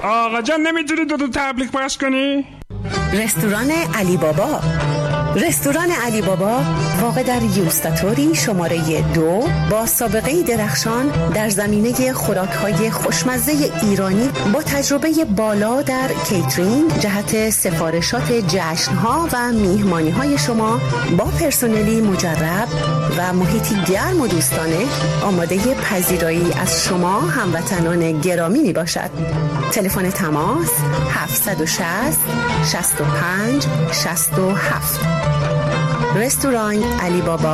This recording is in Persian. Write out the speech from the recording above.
آقا جان نمیتونی دو تبلیغ پخش کنی؟ رستوران علی بابا. رستوران علی بابا واقع در یوستاتوری شماره 2 با سابقه درخشان در زمینه خوراک‌های خوشمزه ایرانی با تجربه بالا در کیترینگ جهت سفارشات جشن‌ها و میهمانی‌های شما با پرسنلی مجرب و محیطی گرم و دوستانه آماده پذیرایی از شما هموطنان گرامی میباشد. تلفن تماس 760 65 67. رستوران علی بابا